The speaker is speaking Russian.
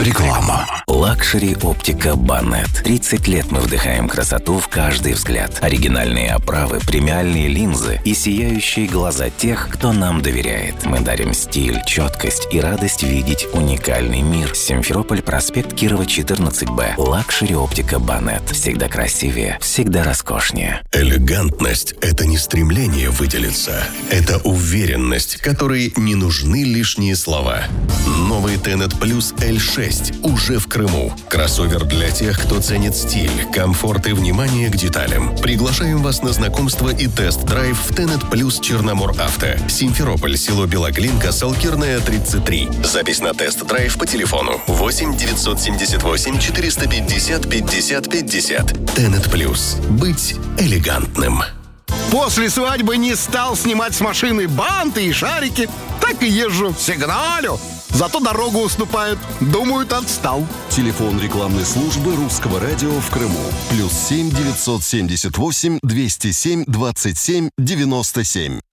Реклама. Лакшери Оптика Банет. 30 лет мы вдыхаем красоту в каждый взгляд. Оригинальные оправы, премиальные линзы и сияющие глаза тех, кто нам доверяет. Мы дарим стиль, четкость и радость видеть уникальный мир. Симферополь, проспект Кирова, 14Б. Лакшери Оптика Банет. Всегда красивее, всегда роскошнее. Элегантность – это не стремление выделиться. Это уверенность, которой не нужны лишние слова. Новый Tenet Plus L6 уже в Крыму. Кроссовер для тех, кто ценит стиль, комфорт и внимание к деталям. Приглашаем вас на знакомство и тест-драйв в Tenet Plus Черномор Авто. Симферополь, село Белоглинка, Салкирная, 33. Запись на тест-драйв по телефону 8 978 450 50 50. Tenet Plus. Быть элегантным. После свадьбы не стал снимать с машины банты и шарики. Так и езжу, сигналю. Зато дорогу уступают. Думают, отстал. Телефон рекламной службы Русского радио в Крыму. +7 978 207 27 97.